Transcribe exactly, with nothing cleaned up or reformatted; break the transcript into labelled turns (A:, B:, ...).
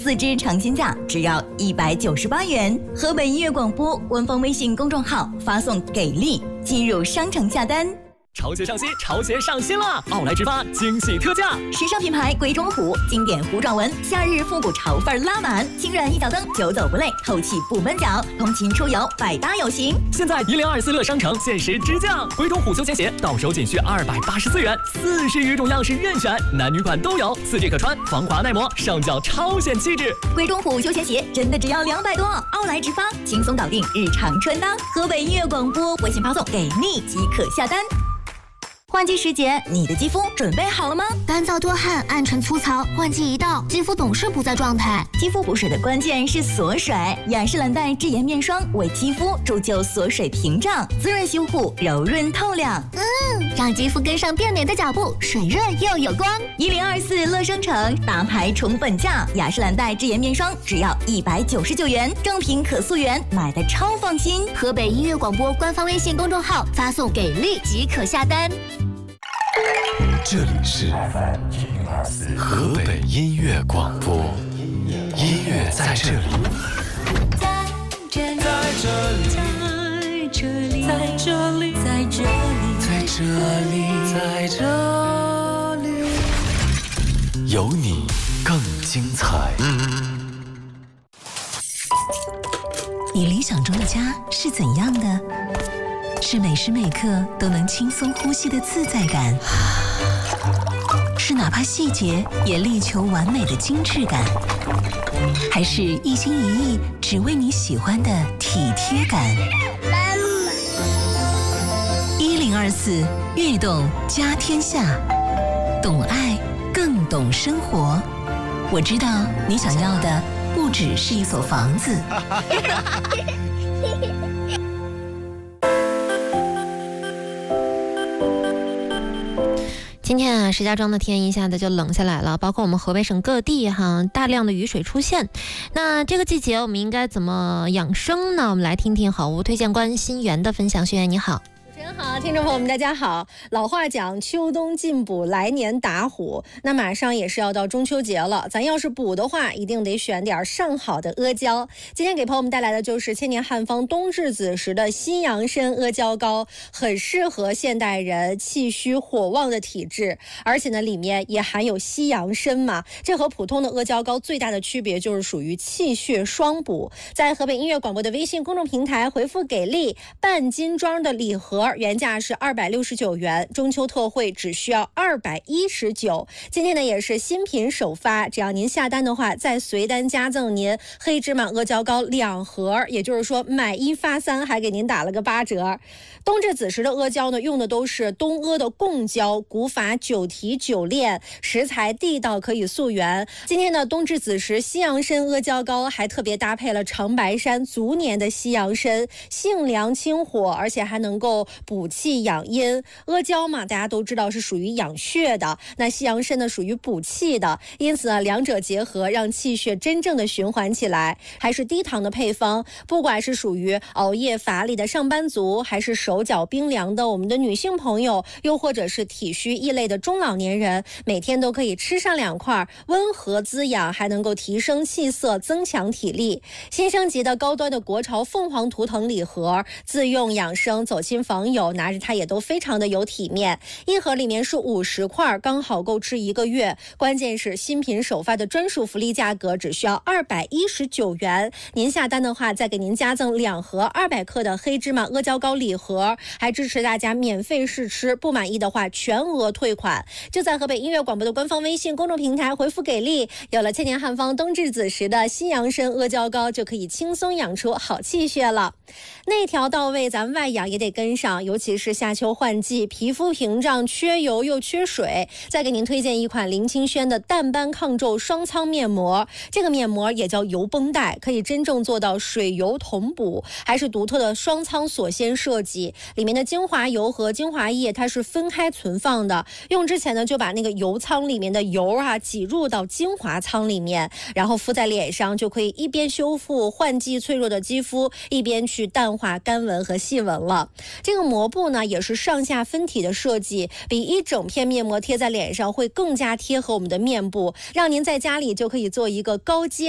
A: 四支尝鲜价只要一百九十八元。河北音乐广播官方微信公众号发送“给力”进入商城下单。
B: 潮鞋上新，潮鞋上新了！奥莱直发惊喜特价，
A: 时尚品牌鬼冢虎经典弧状纹，夏日复古潮范拉满，轻软一脚蹬，久走不累，透气不闷脚，通勤出游百搭有型。
B: 现在一零二四乐商城限时直降，鬼冢虎休闲鞋到手仅需二百八十四元，四十余种样式任选，男女款都有，四季可穿，防滑耐磨，上脚超显气质。
A: 鬼冢虎休闲鞋真的只要两百多，奥莱直发轻松搞定日常穿搭。河北音乐广播微信发送给力即可下单。换季时节，你的肌肤准备好了吗？
C: 干燥多汗、暗沉粗糙，换季一到，肌肤总是不在状态。
A: 肌肤补水的关键是锁水，雅诗兰黛智颜面霜为肌肤铸就锁水屏障，滋润修护，柔润透亮。
C: 嗯，让肌肤跟上变美的脚步，水润又有光。
A: 一零二四乐商城大牌宠粉价，雅诗兰黛智颜面霜只要一百九十九元，正品可溯源，买的超放心。
C: 河北音乐广播官方微信公众号发送给力即可下单。
D: 这里是河北音乐广播，音乐在这里，
E: 在这里，在这里，在这里，在这里，
D: 在这里，在这里，有你更精彩。
F: 你理想中的家是怎样的？是每时每刻都能轻松呼吸的自在感，是哪怕细节也力求完美的精致感，还是一心一意只为你喜欢的体贴感？一零二四悦动家天下，懂爱更懂生活。我知道你想要的不只是一所房子。
G: 今天啊，石家庄的天一下子就冷下来了，包括我们河北省各地哈，大量的雨水出现。那这个季节我们应该怎么养生呢？我们来听听好物推荐官新源的分享。新源你好。
H: 主持人好，听众朋友们大家好。老话讲秋冬进补，来年打虎。那马上也是要到中秋节了，咱要是补的话，一定得选点上好的阿胶。今天给朋友们带来的就是千年汉方冬至子时的西洋参阿胶膏，很适合现代人气虚火旺的体质，而且呢里面也含有西洋参嘛，这和普通的阿胶膏最大的区别就是属于气血双补。在河北音乐广播的微信公众平台回复给力，半斤装的礼盒原价是二百六十九元，中秋特惠只需要二百一十九。今天呢也是新品首发，只要您下单的话，再随单加赠您黑芝麻阿胶膏两盒，也就是说买一发三，还给您打了个八折。冬至子时的阿胶呢，用的都是东阿的贡胶，古法九提九炼，食材地道，可以溯源。今天的冬至子时西洋参阿胶膏还特别搭配了长白山足年的西洋参，性凉清火，而且还能够补气养阴。阿胶嘛，大家都知道是属于养血的，那西洋参呢属于补气的，因此呢两者结合，让气血真正的循环起来。还是低糖的配方，不管是属于熬夜乏力的上班族，还是手脚冰凉的我们的女性朋友，又或者是体虚易累的中老年人，每天都可以吃上两块，温和滋养，还能够提升气色，增强体力。新升级的高端的国潮凤凰图腾礼盒，自用养生，走亲访友拿着它也都非常的有体面。一盒里面是五十块，刚好够吃一个月。关键是新品首发的专属福利价格只需要二百一十九元，您下单的话再给您加赠两盒二百克的黑芝麻阿胶膏礼盒，还支持大家免费试吃，不满意的话全额退款。就在河北音乐广播的官方微信公众平台回复给力，有了千年汉方冬至子时的西洋参阿胶膏，就可以轻松养出好气血了。内调到位，咱外养也得跟上，尤其是夏秋换季，皮肤屏障，缺油又缺水。再给您推荐一款林清轩的淡斑抗皱双仓面膜，这个面膜也叫油绷带，可以真正做到水油同补，还是独特的双仓锁鲜设计，里面的精华油和精华液它是分开存放的，用之前呢就把那个油仓里面的油啊挤入到精华仓里面，然后敷在脸上，就可以一边修复换季脆弱的肌肤，一边去淡化干纹和细纹了。这个膜布呢也是上下分体的设计，比一整片面膜贴在脸上会更加贴合我们的面部，让您在家里就可以做一个高阶